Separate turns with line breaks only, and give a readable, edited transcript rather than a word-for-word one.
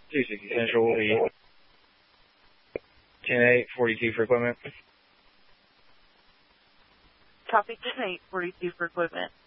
260 Central will be 10-8, 42 for equipment.
Copy 10-8, 42 for equipment.